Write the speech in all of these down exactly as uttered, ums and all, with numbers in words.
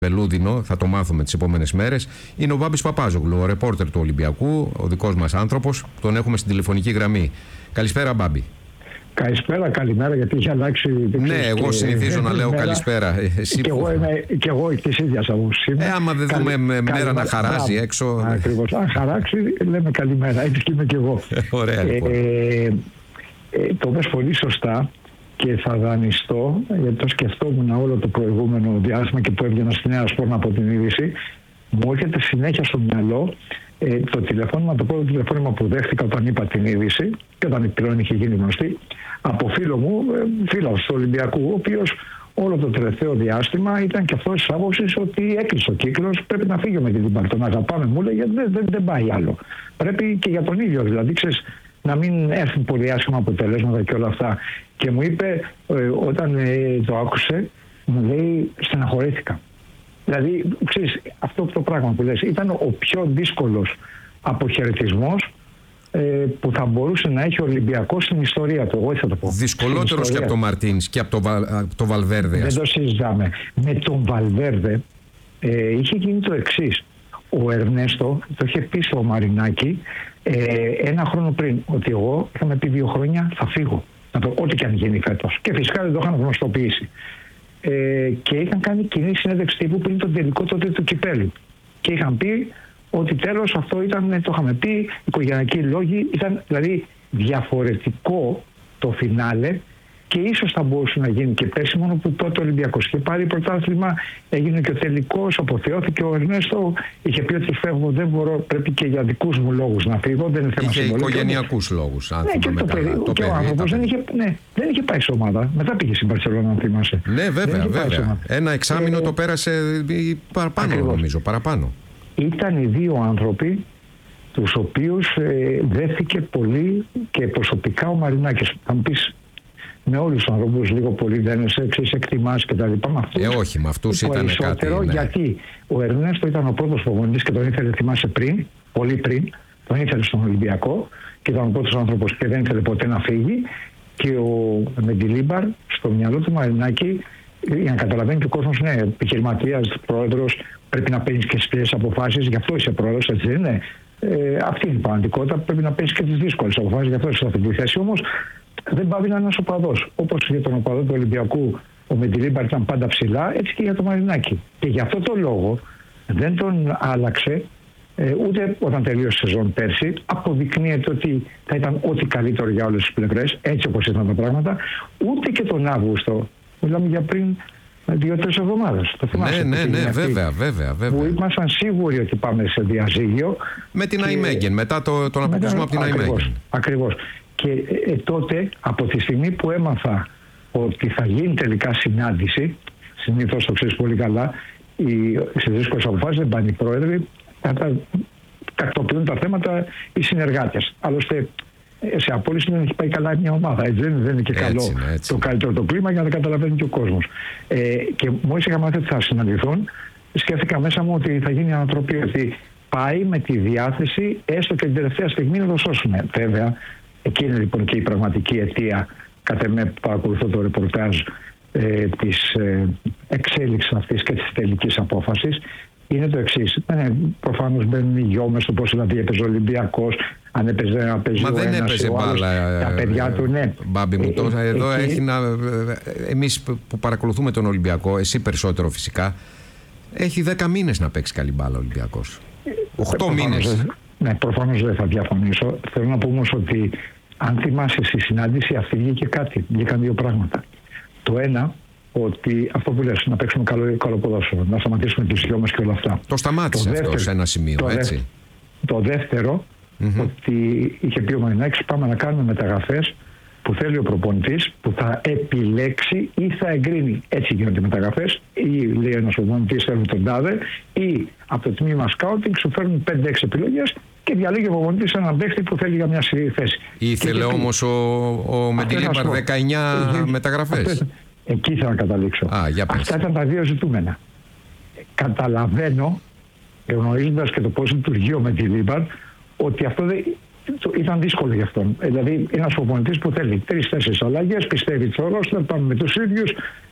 Βελούδινο, θα το μάθουμε τις επόμενες μέρες, είναι ο Μπάμπης Παπάζογλου, ο ρεπόρτερ του Ολυμπιακού, ο δικός μας άνθρωπος, τον έχουμε στην τηλεφωνική γραμμή. Καλησπέρα, Μπάμπη. Καλησπέρα, καλημέρα, γιατί είχε αλλάξει. Ναι, εγώ και... συνηθίζω να λέω μέρα. Καλησπέρα. Εσύ και, που... εγώ είμαι, και εγώ της ίδιας άποψης. Ε, άμα δεν Καλη... δούμε με μέρα καλημέρα. Να χαράζει Α, έξω. Ακριβώς. Αν χαράξει, λέμε καλημέρα. Έτσι και είμαι και εγώ. Ωραία, λοιπόν. Ε, ε, το πες πολύ σωστά και θα δανειστώ, γιατί το σκεφτόμουν όλο το προηγούμενο διάστημα και που έβγαινα στη Νέα Σπόρνα από την είδηση. Μου έρχεται συνέχεια στο μυαλό ε, το τηλεφώνημα, το πρώτο τηλεφώνημα που δέχτηκα όταν είπα την είδηση και όταν η πλέον είχε γίνει γνωστή, από φίλο μου, ε, φίλο του Ολυμπιακού, ο οποίος όλο το τελευταίο διάστημα ήταν και αυτός της άποψης ότι έκλεισε ο κύκλος, πρέπει να φύγει με την Λίμπαρ. Τον αγαπάμε, μου λέει, γιατί δεν, δεν, δεν πάει άλλο. Πρέπει και για τον ίδιο, δηλαδή, ξέρεις, να μην έρθουν πολύ άσχημα αποτελέσματα και όλα αυτά. Και μου είπε, ε, όταν ε, το άκουσε, μου λέει, στεναχωρήθηκα. Δηλαδή, ξέρεις, αυτό το πράγμα που λες ήταν ο πιο δύσκολος αποχαιρετισμός ε, που θα μπορούσε να έχει ο Ολυμπιακός στην ιστορία του. Εγώ θα το πω. Δυσκολότερος και από τον Μαρτίνς και από το, Βα, το Βαλβέρδε. Δεν το συζητάμε. Με τον Βαλβέρδε ε, είχε γίνει το εξής. Ο Ερνέστο το είχε πει στο Μαρινάκι ε, ένα χρόνο πριν ότι εγώ είχαμε πει δύο χρόνια θα φύγω. Να το, ό,τι και αν γίνει φέτος. Και φυσικά δεν το είχαν γνωστοποιήσει. Ε, και είχαν κάνει κοινή συνέντευξη τύπου πριν τον τελικό τότε του κυπέλλου. Και είχαν πει ότι τέλος αυτό ήταν, το είχαμε πει, οικογενειακοί λόγοι, ήταν δηλαδή διαφορετικό το φινάλε και ίσως θα μπορούσε να γίνει και πέρσι, μόνο που τότε ο Ολυμπιακός είχε πάρει πρωτάθλημα, έγινε και ο τελικός, αποθεώθηκε ο Ερνέστο, είχε πει ότι φεύγω, δεν μπορώ, πρέπει και για δικούς μου λόγους να φύγω, δεν είναι θέμα συμβολή. Είχε οικογενειακούς λόγους, αν ναι, και το παιδί, το και ο άνθρωπος δεν είχε, ναι, δεν είχε πάει σε ομάδα, μετά πήγε στην Μπαρσελόνα, αν θυμάσαι. Ναι, βέβαια, βέβαια. Ένα εξάμηνο ε, το πέρασε παραπάνω, ακριβώς. Νομίζω, παραπάνω. Ήταν οι δύο άνθρωποι τους οποίους ε, δέθηκε πολύ και προσωπικά ο Μαρινάκης. Θα μου πεις, με όλους τους ανθρώπους λίγο πολύ δεν σε εκτιμάς και τα λοιπά. Με αυτούς, ε, όχι, με αυτούς ήταν κάτι. Ναι. Γιατί ο Ερνέστο ήταν ο πρώτος προπονητής και τον ήθελε, θυμάσαι, πριν, πολύ πριν, τον ήθελε στον Ολυμπιακό και ήταν ο πρώτος άνθρωπος και δεν ήθελε ποτέ να φύγει. Και ο Μεντιλίμπαρ στο μυαλό του Μαρινάκη, για να καταλαβαίνει και ο κόσμος, ναι, επιχειρηματίας, πρόεδρος, πρέπει να παίρνεις και τις αποφάσεις, γι' αυτό είσαι πρόεδρος, έτσι δεν είναι. Ε, αυτή είναι η πραγματικότητα, πρέπει να παίρνεις και τις δύσκολες αποφάσεις, γι' αυτό είσαι σε αυτή τη θέση. Όμως δεν πάβει να είναι ένας οπαδός. Όπως για τον οπαδό του Ολυμπιακού ο Μεντιλίμπαρ ήταν πάντα ψηλά, έτσι και για τον Μαρινάκη. Και γι' αυτό το λόγο δεν τον άλλαξε ε, ούτε όταν τελείωσε η σεζόν πέρσι. Αποδεικνύεται ότι θα ήταν ό,τι καλύτερο για όλες τις πλευρές, έτσι όπως ήταν τα πράγματα, ούτε και τον Αύγουστο. Μιλάμε για πριν δύο-τρεις εβδομάδες. Το θυμάσαι. Ναι, ναι, ναι, βέβαια, βέβαια, βέβαια. Που ήμασταν σίγουροι ότι πάμε σε διαζύγιο. Με την Αϊμέγεν, μετά το, τον αποκλεισμό από την Αϊμέγεν. Ακριβώς. Και ε, τότε, από τη στιγμή που έμαθα ότι θα γίνει τελικά συνάντηση, συνήθως το ξέρεις πολύ καλά, οι, στις δύσκολες αποφάσεις δεν πάνε οι πρόεδροι, τακτοποιούν τα θέματα οι συνεργάτες. Άλλωστε, σε απόλυση δεν έχει πάει καλά μια ομάδα. Έτσι, δεν, δεν είναι και καλό έτσι, έτσι. Το καλύτερο το κλίμα για να καταλαβαίνει και ο κόσμος. Ε, και μόλις είχα μάθει ότι θα συναντηθούν, σκέφτηκα μέσα μου ότι θα γίνει ανατροπή, ότι πάει με τη διάθεση έστω και την τελευταία στιγμή να το σώσουμε. Βέβαια, εκείνη λοιπόν και η πραγματική αιτία, κατά με που παρακολουθώ το ρεπορτάζ ε, της ε, εξέλιξης αυτής και της τελικής απόφασης, είναι το εξής. Ε, προφανώς μπαίνουν οι γιο μες στο πώς δηλαδή έπαιζε ο Ολυμπιακός, αν έπαιζε ένα παίζει Μα ο δεν ένας, έπαιζε ο άλλος, μπάλα, τα παιδιά του, ναι. Μπάμπη μου, τώρα ε, εδώ ε, έχει να... Εμείς που παρακολουθούμε τον Ολυμπιακό, εσύ περισσότερο φυσικά, έχει δέκα μήνες να παίξει καλή μπάλα ο Ολυμπιακός. Οχτώ μήνες. Ναι, προφανώς δεν θα διαφωνήσω. Θέλω να πω όμως ότι αν θυμάσαι στη συνάντηση αυτή βγήκε κάτι, βγήκαν δύο πράγματα. Το ένα, ότι αυτό που λες, να παίξουμε καλό, καλό ποδόσφαιρο, να σταματήσουμε τις δυο μας και όλα αυτά. Το σταμάτησε το αυτό δεύτερο, σε ένα σημείο, το έτσι. Δε, το δεύτερο, mm-hmm. ότι είχε πει ο Μαρινάκης, πάμε να κάνουμε μεταγραφές που θέλει ο προπονητής, που θα επιλέξει ή θα εγκρίνει. Έτσι γίνονται οι μεταγραφές. Ή λέει ένας προπονητής θέλουν τον τάδε, ή από το τμήμα σκάουτινγκ σου φέρνουν πέντε έξι επιλογές και διαλέγει ο προπονητής έναν παίχτη που θέλει για μια θέση. Ήθελε όμως ο, ο Μεντιλίμπαρ δεκαεννιά μεταγραφές. Εκεί ήθελα να καταλήξω. Α, για Αυτά ήταν τα δύο ζητούμενα. Καταλαβαίνω, γνωρίζοντας και το πώς λειτουργεί ο Μεντιλίμπαρ, ότι αυτό δεν ήταν δύσκολο για αυτόν. Δηλαδή, ένας προπονητής που θέλει τρεις-τέσσερις αλλαγές, πιστεύει το ρόστερ, πάμε με τους ίδιους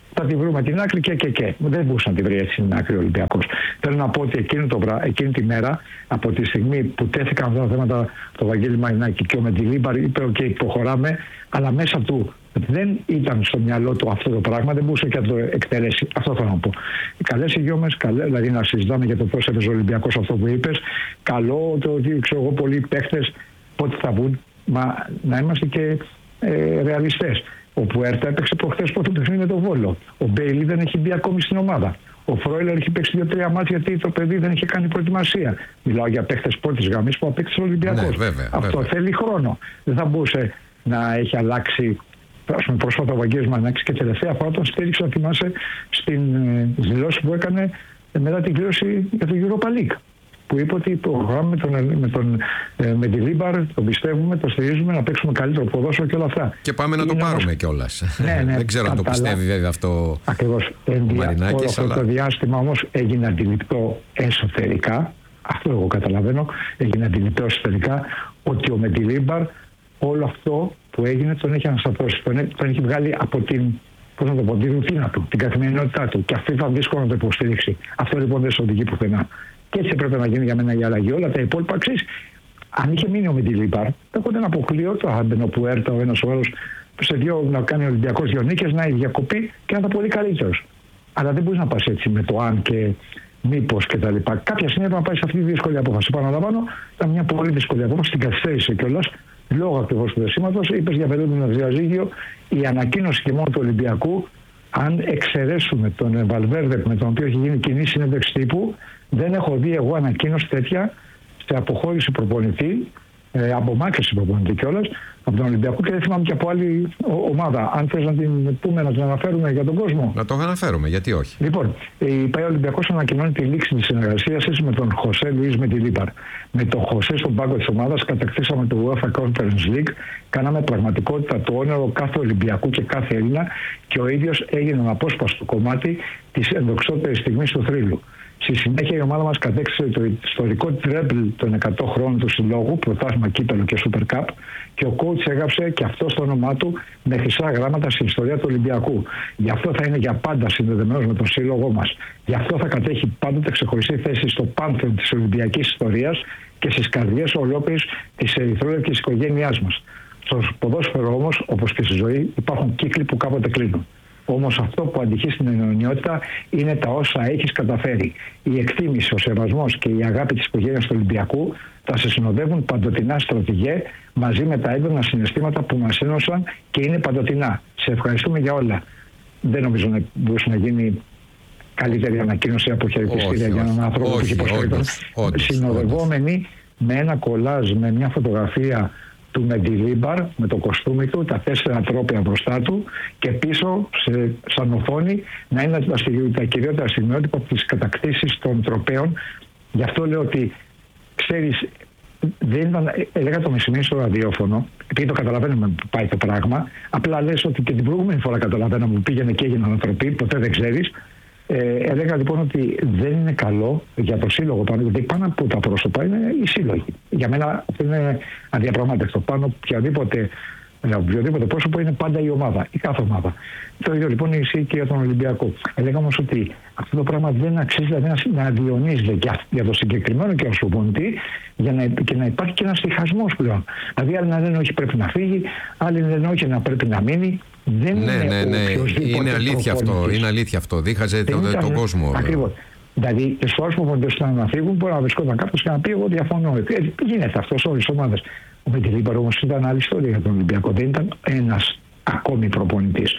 θα τη βρούμε την άκρη και και και. Δεν μπορούσε να τη βρει έτσι την άκρη ο Ολυμπιακός. Θέλω να πω ότι εκείνη, το βρά, εκείνη τη μέρα, από τη στιγμή που τέθηκαν αυτά τα θέματα το Βαγγέλη Μαρινάκη και ο Μεντιλίμπαρ είπε: OK, προχωράμε, αλλά μέσα του δεν ήταν στο μυαλό του αυτό το πράγμα, δεν μπορούσε και να το εκτελέσει. Αυτό θέλω να πω. Καλές οι γιώμες, δηλαδή να συζητάμε για το πώς έπαιζε ο Ολυμπιακός, αυτό που είπες. Καλό το ότι ξέρω εγώ πολλοί παίχτες πότε θα βγουν, μα να είμαστε και ε, ρεαλιστές. Ο Πουέρτα έπαιξε προχθές πρώτο παιχνίδι με τον Βόλο. Ο Μπέιλι δεν έχει μπει ακόμη στην ομάδα. Ο Φρόιλερ έχει παίξει δύο-τρία μάτια γιατί το παιδί δεν είχε κάνει προετοιμασία. Μιλάω για παίχτες πρώτης γραμμής που απέκτησε ο Ολυμπιακός. Ναι, βέβαια, αυτό βέβαια. θέλει χρόνο. Δεν θα μπορούσε να έχει αλλάξει. Ας πούμε, πρόσφατα ο Βαγγέλης Μαρινάκης και τελευταία φορά τον στήριξε, να θυμάσαι, στην ε, δηλώση που έκανε ε, μετά την κλήρωση για το Europa League. Που είπε ότι προχωράμε με τον, με τον ε, Μεντιλίμπαρ, τον πιστεύουμε, τον στηρίζουμε να παίξουμε καλύτερο ποδόσφαιρο και όλα αυτά. Και πάμε να είναι το πάρουμε ένας... κιόλας. Ναι, ναι, δεν ξέρω αν το πιστεύει βέβαια αυτό ακριβώς, ο Μαρινάκης. Όλο αυτό αλλά... το διάστημα όμως έγινε αντιληπτό εσωτερικά, αυτό εγώ καταλαβαίνω, έγινε αντιληπτό εσωτερικά ότι ο Μεντιλίμπαρ όλο αυτό που έγινε τον έχει αναστατώσει, τον, τον έχει βγάλει από την, πώς να το πω, την ρουτίνα του, την καθημερινότητά του. Και αυτό ήταν δύσκολο να το υποστηρίξει. Αυτό λοιπόν δεν σε οδηγεί πουθενά. Και έτσι έπρεπε να γίνει για μένα η αλλαγή. Όλα τα υπόλοιπα αξίζει. Αν είχε μείνει ο Μεντιλίμπαρ, εγώ δεν αποκλείω το Άμπεν, ο Πουέρτα, ο ένας ο άλλος, σε δύο να κάνει ο Ολυμπιακός δύο νίκες, να διακοπεί και να ήταν πολύ καλύτερος. Αλλά δεν μπορεί να πας έτσι με το αν και μήπως κτλ. Κάποια στιγμή έπρεπε να πάει σε αυτή τη δύσκολη απόφαση. Παραλαμβάνω, ήταν μια πολύ δύσκολη απόφαση, την καθυστέρησε κιόλας. Λόγω ακριβώς του δεσίματος, είπες για περίπου ένα διαζύγιο, η ανακοίνωση και μόνο του Ολυμπιακού, αν εξαιρέσουμε τον Βαλβέρδε με τον οποίο έχει γίνει κοινή συνέντευξη τύπου, δεν έχω δει εγώ ανακοίνωση τέτοια σε αποχώρηση προπονητή, ε, απομάκρυνση προπονητή κιόλας, από τον Ολυμπιακό και δεν θυμάμαι και από άλλη ομάδα. Αν θες να την πούμε, να την αναφέρουμε για τον κόσμο. Να το αναφέρουμε, γιατί όχι. Λοιπόν, η ΠΑΕ Ολυμπιακός ανακοινώνει τη λήξη της συνεργασίας της με τον Χωσέ Λουίς Μεντιλίμπαρ. Με τον Χωσέ στον πάγκο της ομάδας κατακτήσαμε το UEFA Conference League, κάναμε πραγματικότητα το όνειρο κάθε Ολυμπιακού και κάθε Έλληνα και ο ίδιος έγινε ένα απόσπαστο κομμάτι της ενδοξότερης στιγμής του θρύλου. Στη συνέχεια η ομάδα μας κατέκτησε το ιστορικό τρέμπλ των εκατό χρόνων του συλλόγου, πρωτάθλημα, κύπελλο και Super Cup, και ο coach έγραψε και αυτό στο όνομά του με χρυσά γράμματα στην ιστορία του Ολυμπιακού. Γι' αυτό θα είναι για πάντα συνδεδεμένος με τον σύλλογό μας. Γι' αυτό θα κατέχει πάντοτε ξεχωριστή θέση στο πάνθεο της Ολυμπιακής ιστορίας και στις καρδιές ολόκληρης της ερυθρόλευκης οικογένειάς μας. Στο ποδόσφαιρο όμως, όπως και στη ζωή, υπάρχουν κύκλοι που κάποτε κλείνουν. Όμως αυτό που αντυχεί στην αιωνιότητα είναι τα όσα έχεις καταφέρει. Η εκτίμηση, ο σεβασμός και η αγάπη της οικογένειας του Ολυμπιακού θα σε συνοδεύουν παντοτινά, στρατηγέ, μαζί με τα έντονα συναισθήματα που μας ένωσαν και είναι παντοτινά. Σε ευχαριστούμε για όλα. Δεν νομίζω να μπορούσε να γίνει καλύτερη ανακοίνωση από χαιρετιστήρια για έναν άνθρωπο που έχει προσφέρει, συνοδευόμενη με ένα κολάζ, με μια φωτογραφία του Μεντιλίμπαρ με το κοστούμι του, τα τέσσερα τρόπια μπροστά του και πίσω σε, σαν οθόνη να είναι τα, τα κυριότερα στιγμιότυπα από τις κατακτήσεις των τροπέων. Γι' αυτό λέω ότι, ξέρεις, δεν ήταν, έλεγα το μεσημέρι στο ραδιόφωνο, επειδή το καταλαβαίνουμε που πάει το πράγμα, απλά λες ότι και την προηγούμενη φορά καταλαβαίναμε που πήγαινε και έγινε ανατροπή, ποτέ δεν ξέρεις. Ε, έλεγα λοιπόν ότι δεν είναι καλό για το σύλλογο πάνω, γιατί πάνω από τα πρόσωπα είναι οι σύλλογοι. Για μένα αυτό είναι αδιαπραγμάτευτο. Πάνω από οποιοδήποτε, οποιοδήποτε πρόσωπο είναι πάντα η ομάδα, η κάθε ομάδα. Το ίδιο λοιπόν ισχύει και για τον Ολυμπιακό. Έλεγα όμως ότι αυτό το πράγμα δεν αξίζει δηλαδή, να αντιονίζεται για, για το συγκεκριμένο και ως προπονητή για να, και να υπάρχει και ένας διχασμός πλέον. Δηλαδή άλλοι να λένε όχι πρέπει να φύγει, άλλοι λένε όχι να πρέπει να μείνει. Δεν ναι, είναι, ναι, ναι. Είναι αλήθεια αυτό. Είναι αλήθεια αυτό. Δίχαζε τον το, το κόσμο. Ακριβώς. Δηλαδή, τι φορές που φωνητεύουν να φύγουν, μπορεί να βρισκόταν κάποιος και να πει: εγώ διαφωνώ. Ε, γίνεται αυτό σε όλες τις ομάδες. Ο Μεντιλίμπαρ όμως ήταν άλλη ιστορία για τον Ολυμπιακό. Δεν ήταν ένας ακόμη προπονητής.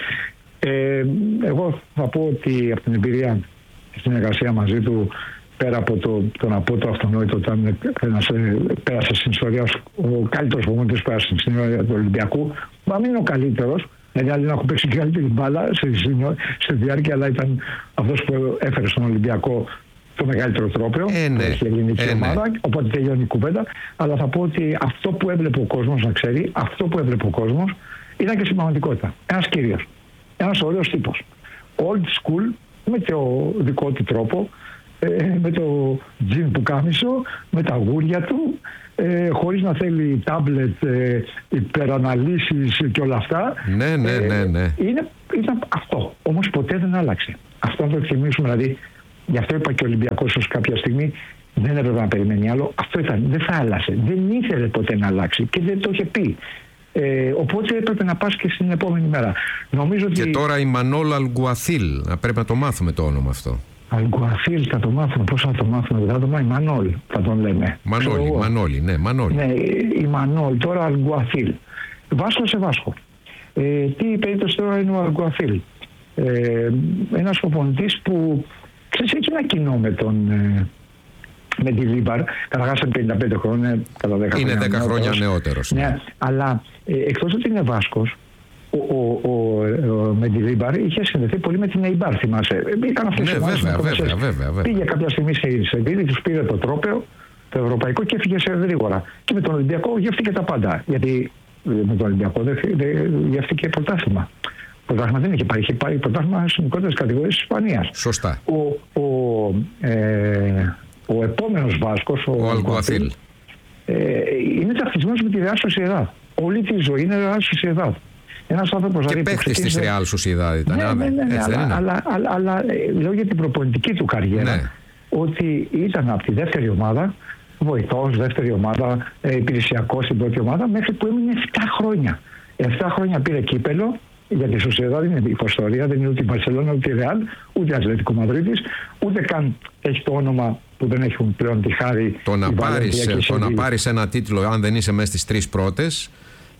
Ε, εγώ θα πω ότι από την εμπειρία στην εργασία μαζί του, πέρα από το, το να πω το αυτονόητο, όταν πέρασε στην ιστορία ως ο καλύτερος προπονητής που πέρασε στην ιστορία του Ολυμπιακού, μα μην είναι ο καλύτερος. Δηλαδή, άλλοι να έχουν παίξει και καλύτερη μπάλα στη διάρκεια, αλλά ήταν αυτός που έφερε στον Ολυμπιακό το μεγαλύτερο τρόπαιο. Ε, ναι. Έχει ελληνική ε, ομάδα, ναι. Οπότε τελειώνει η κουβέντα. Αλλά θα πω ότι αυτό που έβλεπε ο κόσμος, να ξέρει, αυτό που έβλεπε ο κόσμος ήταν και στην πραγματικότητα. Ένας κύριος. Ένας ωραίος τύπος. Old school, με το δικό του τρόπο, με το τζιν που κάμισο, με τα γούρια του, ε, χωρίς να θέλει τάμπλετ, ε, υπεραναλύσεις και όλα αυτά. Ναι, ναι, ναι, ναι. Ε, είναι ήταν αυτό. Όμως ποτέ δεν άλλαξε. Αυτό να το εκτιμήσουμε, δηλαδή, γι' αυτό είπα και ο Ολυμπιακός ως κάποια στιγμή δεν έπρεπε να περιμένει άλλο. Αυτό ήταν, δεν θα άλλασε. Δεν ήθελε ποτέ να αλλάξει και δεν το είχε πει. Ε, οπότε έπρεπε να πας και στην επόμενη μέρα. Νομίζω ότι... Και τώρα η Μανόλ Αλγκουαθίλ, πρέπει να το μάθουμε το όνομα αυτό. Αλγκουαθίλ θα το μάθουμε, πώς θα το μάθουμε, δεν θα το μάθουμε, η Μανόλ θα τον λέμε. Μανόλη, Μανόλη, ναι, Μανόλη. Ναι, η Μανόλ, τώρα Αλγκουαθίλ. Βάσκο σε Βάσκο. Ε, τι περίπτωση τώρα είναι ο Αλγκουαθίλ. Ε, ένας προπονητής που ξέρεις, έχει ένα κοινό με τον... Ε, με τη Λίμπαρ, καταρχάς είναι πενήντα πέντε χρόνια, κατά δέκα είναι χρόνια δέκα νεότερος. χρόνια νεότερος. Ναι, αλλά ε, εκτός ότι είναι Βάσκος, ο, ο, ο, ο Μεντιλίμπαρ είχε συνδεθεί πολύ με την Eibar, θυμάσαι. Ήταν αυτές ναι, οι βέβαια, βέβαια, βέβαια, βέβαια. Πήγε κάποια στιγμή σε Σεβίλη, τους πήρε το τρόπαιο, το ευρωπαϊκό και έφυγε σε γρήγορα. Και με τον Ολυμπιακό γεύτηκε τα πάντα. Γιατί με τον Ολυμπιακό δεν γεύτηκε πρωτάθλημα. Πρωτάθλημα δεν είχε πάρει. Είχε πάρει πρωτάθλημα στις μικρότερες κατηγορίες της Ισπανίας. Σωστά. Ο, ο, ε, ο επόμενος Βάσκος, ο, ο Αλγκουαθίλ, ε, είναι ταυτισμένος με τη Real Sociedad. Όλη τη ζωή είναι Real Sociedad. Ένας άνθρωπος, και δηλαδή, παίχτης της Real Sociedad ήταν. Ναι, ναι, ναι, ναι, έτσι, αλλά, είναι. αλλά, αλλά, αλλά λέω για την προπονητική του καριέρα, ναι. ότι ήταν από τη δεύτερη ομάδα, βοηθός, δεύτερη ομάδα, ε, υπηρεσιακός στην πρώτη ομάδα, μέχρι που έμεινε επτά χρόνια. επτά χρόνια πήρε κύπελο. Για τη Sociedad δεν είναι υποστορία, δεν είναι ούτε η Μπαρσελόνα, ούτε η Ρεάλ, ούτε η Ατλέτικο Μαδρίτης, ούτε καν έχει το όνομα που δεν έχουν πλέον τη χάρη. Το να πάρεις, το να πάρεις ένα τίτλο, αν δεν είσαι μέσα στις τρεις πρώτες,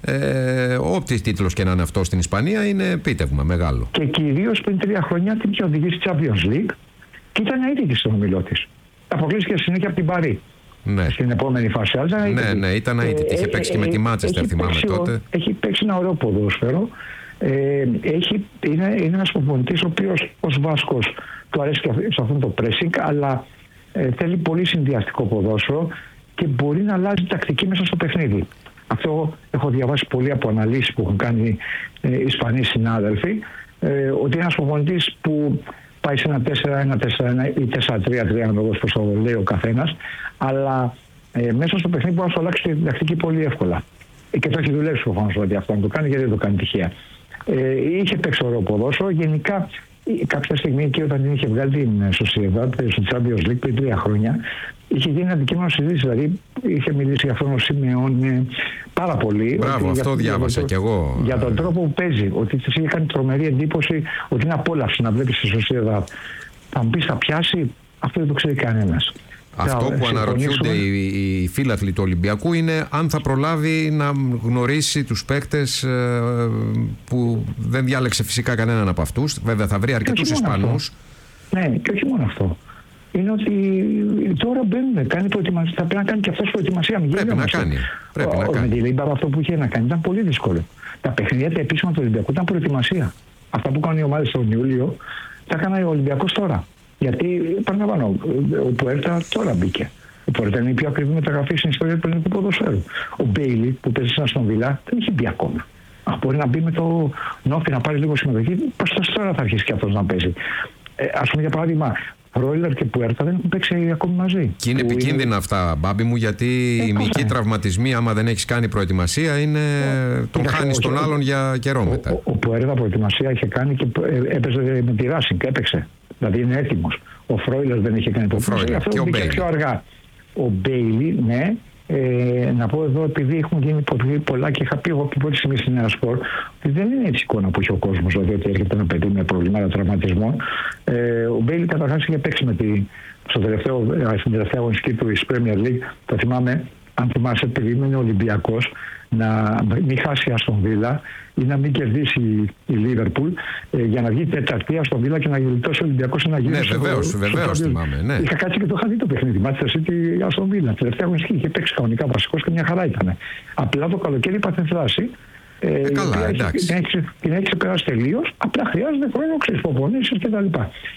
ε, όποιος τίτλος και να είναι αυτό στην Ισπανία, είναι επίτευγμα μεγάλο. Και κυρίως πριν τρία χρόνια την είχε οδηγήσει στη Champions League και ήταν αίτητη στον ομιλό της. Αποκλείστηκε συνέχεια από την Παρί. Ναι. Στην επόμενη φάση. Ναι, ναι, ήταν αίτητη. Είχε παίξει και με τη Μάντσεστερ, θυμάμαι τότε. Έχει παίξει ένα ωραίο ποδόσφαιρο. Ε, έχει, είναι, είναι ένας προπονητής ο οποίος ως Βάσκος του αρέσει και σε αυτό το pressing, αλλά ε, θέλει πολύ συνδυαστικό ποδόσφαιρο και μπορεί να αλλάζει τακτική μέσα στο παιχνίδι. Αυτό έχω διαβάσει πολύ από αναλύσεις που έχουν κάνει ε, Ισπανοί συνάδελφοι, ε, ότι είναι ένας προπονητής που πάει σε ένα τέσσερα ένα τέσσερα ένα ή τέσσερα τρία τρία, να το δώσει πώς το λέει ο καθένας, αλλά ε, μέσα στο παιχνίδι μπορεί να σου αλλάξει την τακτική πολύ εύκολα. Και το έχει δουλέψει προφανώς ότι αυτό να το κάνει, γιατί δεν το κάνει τυχαία. Ε, είχε παίξει ωραίο ποδόσφαιρο. Γενικά, κάποια στιγμή και όταν την είχε βγάλει την Sociedad στο Champions League πριν τρία χρόνια, είχε γίνει αντικείμενο συζήτηση. Δηλαδή, είχε μιλήσει για αυτόν ο Σιμεών ε, πάρα πολύ. Μπράβο, ότι, αυτό για, διάβασα για, κι εγώ. Για τον τρόπο που παίζει. Ότι της είχε κάνει τρομερή εντύπωση, ότι είναι απόλαυση να βλέπει τη Sociedad. Θα μου πει, θα πιάσει, αυτό δεν το ξέρει κανένας. Αυτό που αναρωτιούνται οι, οι φίλαθλοι του Ολυμπιακού είναι αν θα προλάβει να γνωρίσει τους παίκτες ε, που δεν διάλεξε φυσικά κανέναν από αυτούς. Βέβαια θα βρει αρκετούς Ισπανούς. Ναι, και όχι μόνο αυτό. Είναι ότι τώρα μπαίνουν, κάνει προετοιμασία, θα πρέπει να κάνει και αυτός προετοιμασία. Μην πρέπει να κάνει. Πρέπει ο, να ο, κάνει. Με τη Λίμπα αυτό που είχε να κάνει ήταν πολύ δύσκολο. Τα παιχνίδια τα επίσημα του Ολυμπιακού ήταν προετοιμασία. Αυτά που κάνουν οι ομάδες τον Ιούλιο, τα έκανε ο Ολυμπιακός τώρα. Γιατί, παραλαμβάνω, ο Πουέρτα τώρα μπήκε. Ο Πουέρτα είναι η πιο ακριβή μεταγραφή στην ιστορία του ελληνικού ποδοσφαίρου. Ο Μπέιλι που παίζει σαν στον Βιλά δεν έχει μπει ακόμα. Α, μπορεί να μπει με το Νόφι να πάρει λίγο συμμετοχή. Προς τώρα θα αρχίσει και αυτός να παίζει. Ε, ας πούμε για παράδειγμα, Ρόιλερ και Πουέρτα δεν έχουν παίξει ακόμη μαζί. Και είναι επικίνδυνα είναι... αυτά, Μπάμπη μου, γιατί ε, οι μυϊκοί τραυματισμοί, άμα δεν έχει κάνει προετοιμασία, είναι... ο, τον χάνει τον άλλον για καιρό μετά. Ο, ο, ο Πουέρτα προετοιμασία είχε κάνει και έπαιζε με τη Ράσινγκ, έπαιξε. Δηλαδή είναι έτοιμος. Ο Φρόιλερ δεν είχε κάνει προετοιμασία. Αυτό και ο μπήκε πιο αργά. Ο Μπέιλι, ναι. Ε, να πω εδώ, επειδή έχουν γίνει πολλά και είχα πει εγώ από την πρώτη στιγμή στην Νέα Σπορ, ότι δεν είναι έτσι εικόνα που έχει ο κόσμος, δηλαδή ότι έρχεται ένα παιδί με προβλήματα τραυματισμών. Ε, ο Μπέιλι καταρχάς είχε παίξει με τη, στο τελευταίο, στην τελευταία αγωνιστική του εις Premier League. Το θυμάμαι, αν θυμάσαι, περίμενε ο Ολυμπιακός να μην χάσει Αστον Βίλα ή να μην κερδίσει η Λίβερπουλ ε, για να βγει τεταρτή Αστον Βίλα και να γλιτώσει ο Ολυμπιακός ένα γύρο. Ναι, βεβαίως, βεβαίως θυμάμαι. Ναι. Είχα κάτσει και το είχα δει το παιχνίδι. Μάλιστα η Αστον Βίλα. Τελευταία αγωνιστική είχε παίξει κανονικά βασικός και μια χαρά ήταν. Απλά το καλοκαίρι είπατε φράση. Ε, ε, καλά, εντάξει. Την έχει, την έχει ξεπεράσει τελείως. Απλά χρειάζεται χρόνο, ξεσποπονήσεις κτλ.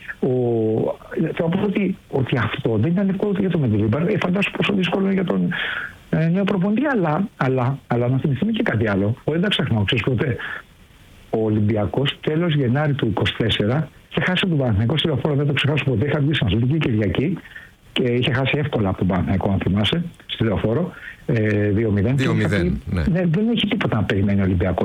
Θα πω ότι, ότι αυτό δεν ήταν εύκολο για τον Μεντιλίμπαρ. Ε, φαντάσου πόσο δύσκολο είναι για τον ε, νέο προπονητή. Αλλά, αλλά, αλλά να θυμηθούμε και κάτι άλλο. Δεν τα ξεχνάω, ξέρεις ποτέ. Ο Ολυμπιακός τέλος Γενάρη του είκοσι τέσσερα είχε χάσει τον Παναθηναϊκό στη Λεωφόρο. Δεν το ξεχάσω ποτέ. Είχα βγει σαν Αθλητική Κυριακή και είχε χάσει εύκολα από τον Παναθηναϊκό, αν θυμάσαι, στη Λεωφόρο. Ε, δύο μηδέν. δύο μηδέν, ναι. Ναι, δεν έχει τίποτα να περιμένει ο Ολυμπιακός.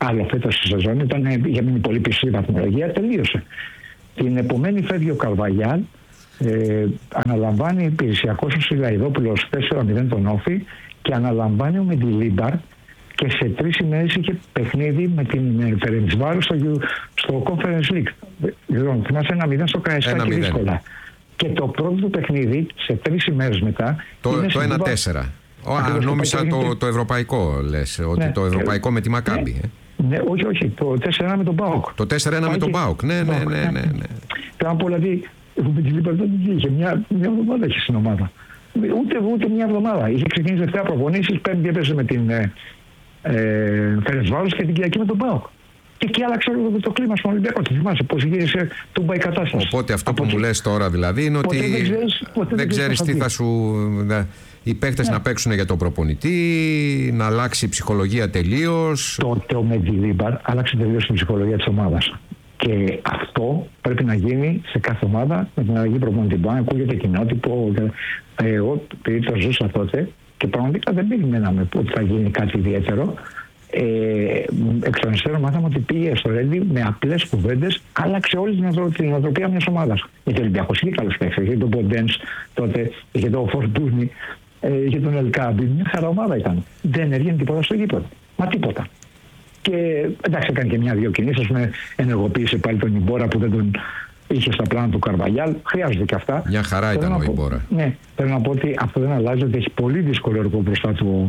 άλλο φέτος στη σεζόν, ήταν, είχε μείνει πολύ πίσω η βαθμολογία, τελείωσε. Την επομένη φεύγει ο Καρβαγιάλ, ε, αναλαμβάνει υπηρεσιακός ο Σιλαϊδόπουλος τέσσερα μηδέν τον Όφη και αναλαμβάνει ο Μεντιλίμπαρ και σε τρεις ημέρες είχε παιχνίδι με την Φερεντσβάρος στο, στο Conference League. Λοιπόν, θυμάσαι ένα μηδέν στο Καραϊσκάκι δύσκολα. Και το πρώτο του παιχνίδι σε τρεις ημέρες μετά. Το, το ένα τέσσερα. Oh, νόμισα το, το, το ευρωπαϊκό, λες, ότι ναι, το ευρωπαϊκό και, με τη Μακάμπη. Ναι, ε. ναι, όχι, όχι, το τέσσερα ένα με τον ΠΑΟΚ. Το τέσσερα ένα με τον ΠΑΟΚ, ναι, ναι, ναι. ναι, ναι. Θέλω να πω, δηλαδή, με τη Λίμπαρ δεν είχε, μια, μια εβδομάδα είχε στην ομάδα. Ούτε, ούτε μια εβδομάδα. Είχε ξεκινήσει δευτέρα προπονήσεις, πέμπτη έπαιζε με την ε, ε, Φερεντσβάρος και την Κυριακή με τον ΠΑΟΚ. Και εκεί άλλαξε το, το κλίμα στον Ολυμπιακό. Το θυμάσαι πώς γύρισε τούμπα η κατάσταση. Οπότε αυτό από που μου λες τώρα δηλαδή είναι ότι δεν ξέρεις, δεν ξέρεις τι θα σου... Οι παίκτες ναι. να παίξουν για τον προπονητή, να αλλάξει η ψυχολογία τελείως. Τότε ο Μεντιλίμπαρ άλλαξε τελείως την ψυχολογία της ομάδας. Και αυτό πρέπει να γίνει σε κάθε ομάδα με την αλλαγή προπονητή. Μπορεί να ακούγεται κοινότυπο. Εγώ το ζούσα τότε και πραγματικά δεν περιμέναμε ότι θα γίνει κάτι ιδιαίτερο. Ε, εκ των υστέρων μάθαμε ότι πήγε στο Ρέντι με απλές κουβέντες, άλλαξε όλη την νοοτροπία μιας ομάδας. Γιατί ο Ολυμπιακός είχε καλούς παίκτες, είχε τον Ποντένς τότε, είχε τον Φορτούνι, ε, είχε τον Ελκάμπι. Μια χαρά ομάδα ήταν. Δεν έβγαινε τίποτα στο γήπεδο. Μα τίποτα. Και εντάξει, έκανε και μια-δυο κινήσεις, με ενεργοποίησε πάλι τον Ιμπόρα που δεν τον είχε στα πλάνα του Καρβαγιάλ. Χρειάζονται και αυτά. Μια χαρά θέλω ήταν ο Ιμπόρα. Ναι, θέλω να πω ότι αυτό δεν αλλάζει, ότι έχει πολύ δύσκολο έργο μπροστά του.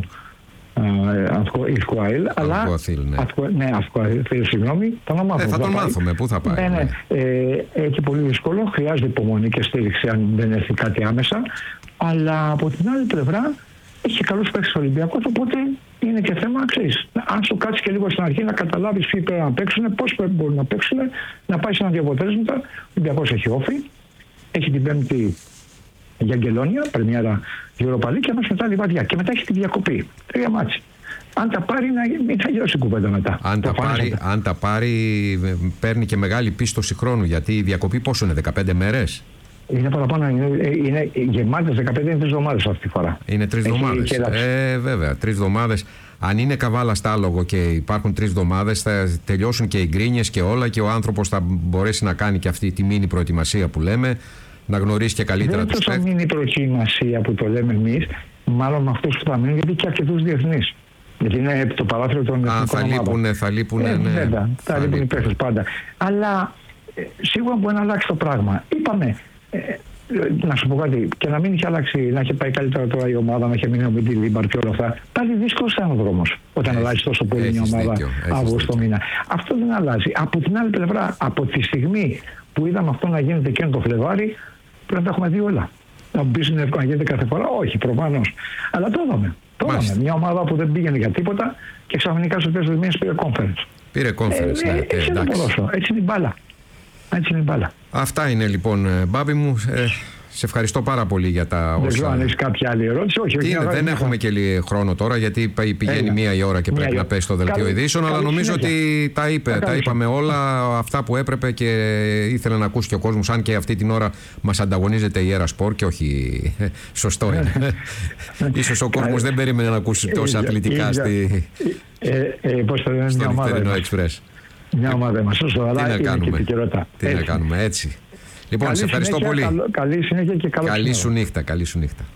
Ισκουαήλ, αλλά. Αυκουαθήλ, ναι. Αυκου, ναι, Αυκουαθήλ, συγγνώμη. Τον μάθω, ε, θα τον μάθουμε, πού θα πάει. Ναι, ναι. Ναι. Ε, έχει πολύ δύσκολο, χρειάζεται υπομονή και στήριξη αν δεν έρθει κάτι άμεσα. Αλλά από την άλλη πλευρά έχει καλούς παίκτες στο Ολυμπιακό, οπότε είναι και θέμα, ξέρεις. Αν σου κάτσει και λίγο στην αρχή να καταλάβεις ποιοι πρέπει να παίξουν, πώς πρέπει μπορούν να παίξουν, να πάει σε ένα-δύο αποτέλεσματα. Ο Ολυμπιακός έχει Όφη, έχει την Πέμπτη για Αγγελόνια, πρεμιέρα Europa League και αμέσως μετά Λιβαδιά. Και μετά έχει τη διακοπή. Τρία μάτς. Αν τα πάρει, να, θα γυρώσει η κουβέντα μετά. Αν τα, πάρει, αν τα πάρει, παίρνει και μεγάλη πίστοση χρόνου. Γιατί η διακοπή πόσο είναι, δεκαπέντε μέρες? Είναι παραπάνω, είναι, είναι γεμάτες δεκαπέντε, είναι τρεις εβδομάδες αυτή τη φορά. Είναι τρεις εβδομάδες. Ε, βέβαια, τρεις εβδομάδες. Αν είναι καβάλα στάλογο και υπάρχουν τρεις εβδομάδες, θα τελειώσουν και οι γκρίνιες και όλα και ο άνθρωπος θα μπορέσει να κάνει και αυτή τη μίνι προετοιμασία που λέμε. Να γνωρίσει και καλύτερα τους παίκτες. Δεν είναι τόσο προετοιμασία που το λέμε εμείς, μάλλον με αυτούς που θα μείνουν, γιατί και αρκετούς διεθνείς. Γιατί είναι το παράθυρο των εθνικών ομάδων. Α, θα λείπουνε, θα λείπουνε, ε, ναι. Βέβαια, θα, θα λείπουν οι παίκτες πάντα. Αλλά ε, σίγουρα μπορεί να αλλάξει το πράγμα. Είπαμε, ε, να σου πω κάτι, και να μην είχε αλλάξει, να είχε πάει καλύτερα τώρα η ομάδα, να είχε μείνει ο Μεντιλίμπαρ και όλα αυτά. Πάλι δύσκολο ήταν ο δρόμος όταν έχεις, αλλάζει τόσο πολύ μια ομάδα Αύγουστο μήνα. Αυτό δεν αλλάζει. Από την άλλη πλευρά, από τη στιγμή που είδαμε αυτό να γίνεται και το Φλεβάρι, πρέπει να τα έχουμε δει όλα. Να μου πεις είναι εύκολο να γίνεται κάθε φορά. Όχι, προφανώς. Αλλά το είδαμε. Το είδαμε. Μια ομάδα που δεν πήγαινε για τίποτα και ξαφνικά σε τέσσερις μήνες πήρε conference. Πήρε conference, ε, ναι. Ε, έτσι, είναι έτσι είναι η μπάλα. Έτσι είναι η μπάλα. Αυτά είναι λοιπόν, Μπάμπη μου. Ε, σε ευχαριστώ πάρα πολύ για τα όσα. Δεν ξέρω αν έχεις κάποια άλλη ερώτηση. Όχι, όχι, είναι, δεν είναι έχουμε και λίγο χρόνο τώρα, γιατί πηγαίνει Έλα. μία η ώρα και πρέπει μία να πέσει το δελτίο ειδήσεων. Αλλά νομίζω συνέχεια. ότι τα, είπε, τα είπαμε όλα αυτά που έπρεπε και ήθελε να ακούσει και ο κόσμος. Αν και αυτή την ώρα μας ανταγωνίζεται η Έρα Σπορ και όχι. Σωστό είναι. Ίσως ο κόσμος δεν περίμενε να ακούσει τόσα αθλητικά στο νυχτερινό Εξπρές. Μια ομάδα μας, όσο αλλά τι να κάνουμε, τι να κάνουμε έτσι. Λοιπόν, καλή σε ευχαριστώ συνέχεια, πολύ. Καλό, καλή συνέχεια και καλό καλή σου νύχτα, καλή σου νύχτα.